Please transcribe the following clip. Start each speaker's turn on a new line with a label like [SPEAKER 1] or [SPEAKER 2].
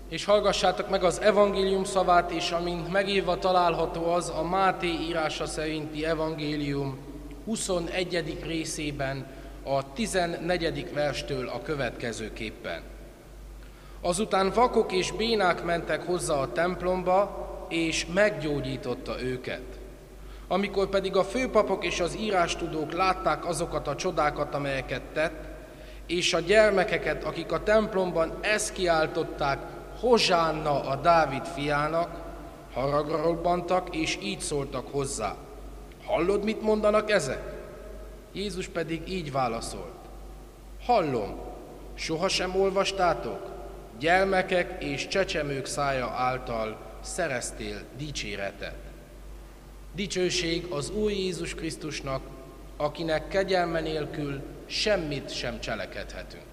[SPEAKER 1] És hallgassátok meg az evangélium szavát is, amint megírva található az a Máté írása szerinti evangélium 21. részében, a 14. verstől a következőképpen. Azután vakok és bénák mentek hozzá a templomba, és meggyógyította őket. Amikor pedig a főpapok és az írástudók látták azokat a csodákat, amelyeket tett, és a gyermekeket, akik a templomban ezt kiáltották, Hozsánna a Dávid fiának, haragra robbantak, és így szóltak hozzá. Hallod, mit mondanak ezek? Jézus pedig így válaszolt. Hallom, sohasem olvastátok? Gyermekek és csecsemők szája által szereztél dicséretet. Dicsőség az Úr Jézus Krisztusnak, akinek kegyelme nélkül semmit sem cselekedhetünk.